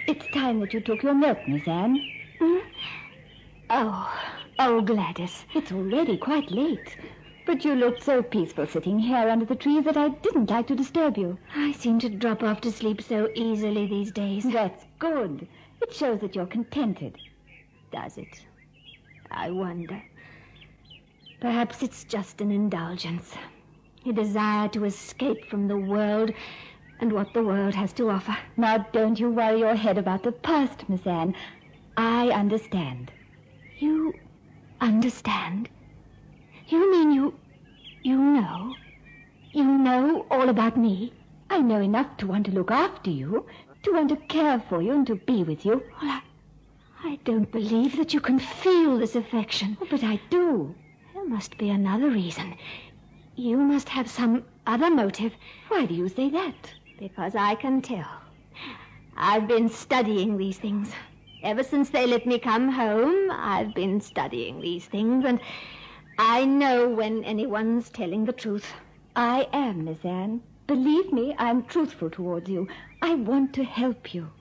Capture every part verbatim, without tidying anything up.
It's time that you took your milk, Miss Anne. Hmm? Oh, oh, Gladys. It's already quite late. But you looked so peaceful sitting here under the trees that I didn't like to disturb you. I seem to drop off to sleep so easily these days. That's good. It shows that you're contented. Does it? I wonder. Perhaps it's just an indulgence. A desire to escape from the world and what the world has to offer. Now, don't you worry your head about the past, Miss Anne. I understand. You understand? You mean you... you know? You know all about me? I know enough to want to look after you, to want to care for you and to be with you. Well, I, I don't believe that you can feel this affection. Oh, but I do. There must be another reason. You must have some other motive. Why do you say that? Because I can tell. I've been studying these things. Ever since they let me come home, I've been studying these things, and I know when anyone's telling the truth. I am, Miss Anne. Believe me, I'm truthful towards you. I want to help you.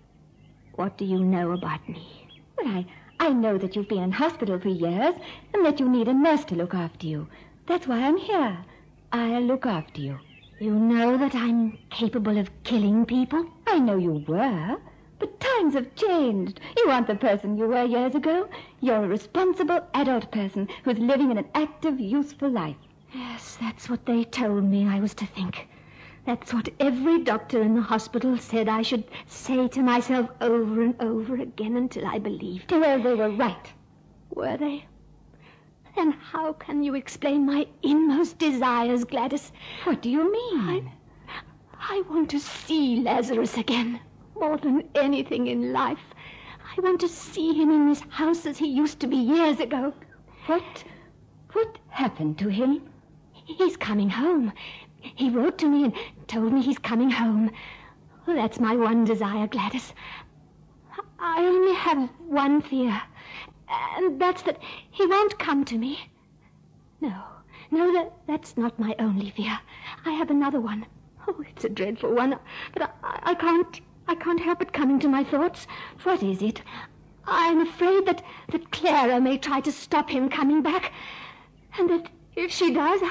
What do you know about me? Well, I, I know that you've been in hospital for years and that you need a nurse to look after you. That's why I'm here. I'll look after you. You know that I'm capable of killing people? I know you were, but times have changed. You aren't the person you were years ago. You're a responsible adult person who's living in an active, useful life. Yes, that's what they told me I was to think. That's what every doctor in the hospital said I should say to myself over and over again until I believed. Well, they were right. Were they? Then how can you explain my inmost desires, Gladys? What do you mean? I, I want to see Lazarus again, more than anything in life. I want to see him in this house as he used to be years ago. What, what happened to him? He's coming home. He wrote to me and told me he's coming home. Well, that's my one desire, Gladys. I only have one fear, and that's that he won't come to me. No, no, that, that's not my only fear. I have another one. Oh, it's a dreadful one, but I, I can't, I can't help it coming to my thoughts. What is it? I'm afraid that, that Clara may try to stop him coming back, and that if she does,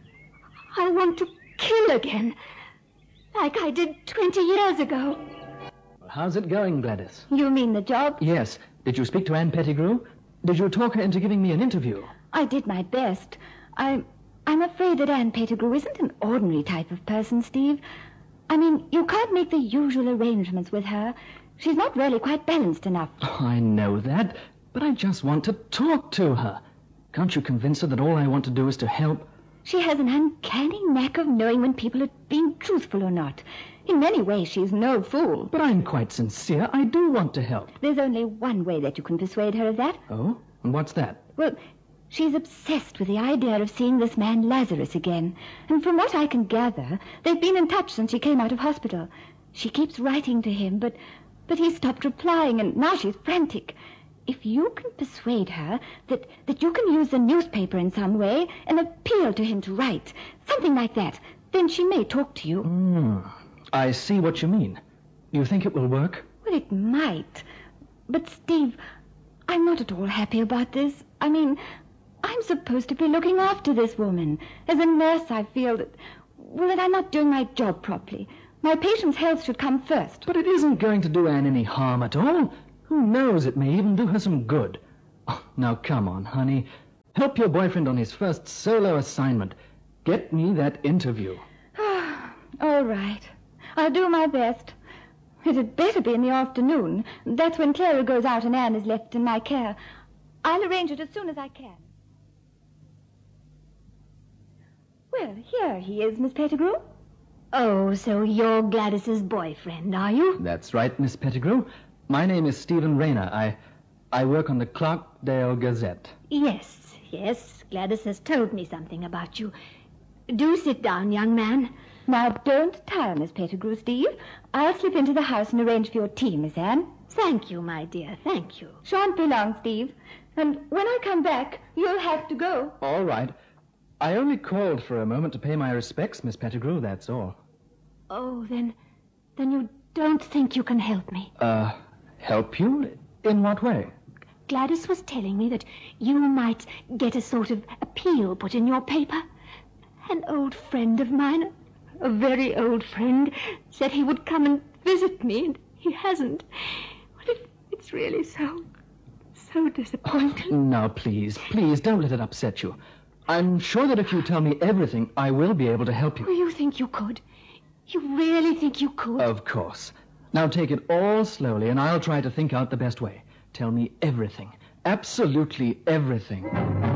I want to kill again, like I did twenty years ago. How's it going, Gladys? You mean the job? Yes. Did you speak to Anne Pettigrew? Did you talk her into giving me an interview? I did my best. I, I'm afraid that Anne Pettigrew isn't an ordinary type of person, Steve. I mean, you can't make the usual arrangements with her. She's not really quite balanced enough. Oh, I know that, but I just want to talk to her. Can't you convince her that all I want to do is to help? She has an uncanny knack of knowing when people are being truthful or not. In many ways, she's no fool. But I'm quite sincere. I do want to help. There's only one way that you can persuade her of that. Oh? And what's that? Well, she's obsessed with the idea of seeing this man Lazarus again. And from what I can gather, they've been in touch since she came out of hospital. She keeps writing to him, but, but he stopped replying, and now she's frantic. If you can persuade her that, that you can use the newspaper in some way and appeal to him to write, something like that, then she may talk to you. Mm, I see what you mean. You think it will work? Well, it might. But, Steve, I'm not at all happy about this. I mean, I'm supposed to be looking after this woman. As a nurse, I feel that, well, that I'm not doing my job properly. My patient's health should come first. But it isn't going to do Anne any harm at all. Who knows, it may even do her some good. Oh, now, come on, honey. Help your boyfriend on his first solo assignment. Get me that interview. All right. I'll do my best. It had better be in the afternoon. That's when Clara goes out and Anne is left in my care. I'll arrange it as soon as I can. Well, here he is, Miss Pettigrew. Oh, so you're Gladys's boyfriend, are you? That's right, Miss Pettigrew. My name is Stephen Rayner. I I work on the Clarkdale Gazette. Yes, yes. Gladys has told me something about you. Do sit down, young man. Now, don't tire, Miss Pettigrew, Steve. I'll slip into the house and arrange for your tea, Miss Anne. Thank you, my dear, thank you. Shan't be long, Steve. And when I come back, you'll have to go. All right. I only called for a moment to pay my respects, Miss Pettigrew, that's all. Oh, then, then you don't think you can help me. Uh, help you? In what way? Gladys was telling me that you might get a sort of appeal put in your paper. An old friend of mine, a very old friend, said he would come and visit me, and he hasn't. Well, it, it's really so, so disappointing. Now, please, please, don't let it upset you. I'm sure that if you tell me everything, I will be able to help you. Oh, you think you could? You really think you could? Of course. Now take it all slowly, and I'll try to think out the best way. Tell me everything. Absolutely everything.